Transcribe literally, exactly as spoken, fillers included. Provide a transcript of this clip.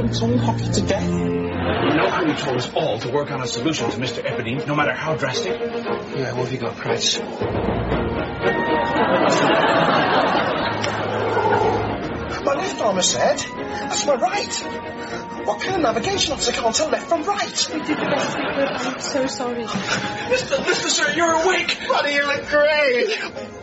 It's all hockey to death. You know how you told us all to work on a solution to Mister Epidine, no matter how drastic? Yeah, what have you got, Price? My left arm is said. That's my right. What kind of navigation officer can't tell left from right? We did the best we could. I'm so sorry. Mister, Mister Sir, you're awake! Buddy, you look great.